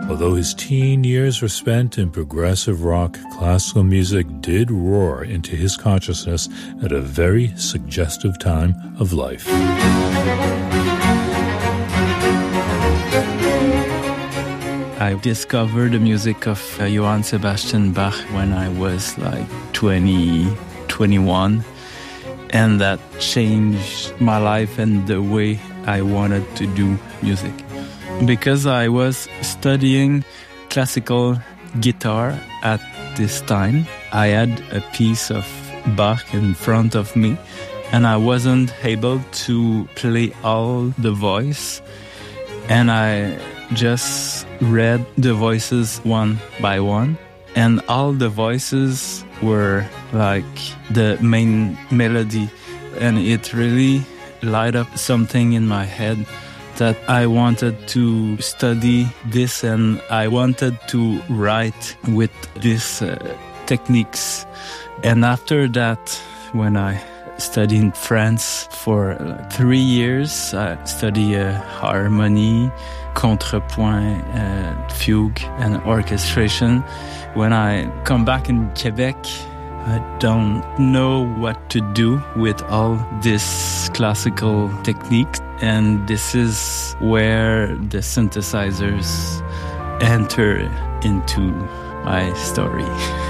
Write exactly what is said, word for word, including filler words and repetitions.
Although his teen years were spent in progressive rock, classical music did roar into his consciousness at a very suggestive time of life. I discovered the music of uh, Johann Sebastian Bach when I was like twenty, twenty-one, and that changed my life and the way I wanted to do music. Because I was studying classical guitar at this time, I had a piece of Bach in front of me, and I wasn't able to play all the voice, and I just read the voices one by one, and all the voices were like the main melody, and it really light up something in my head that I wanted to study this, and I wanted to write with these uh, techniques. And after that, when I studied in France for uh, three years, I studied uh, harmony, contrepoint, uh, fugue, and orchestration. When I come back in Quebec, I don't know what to do with all this classical techniques, and this is where the synthesizers enter into my story.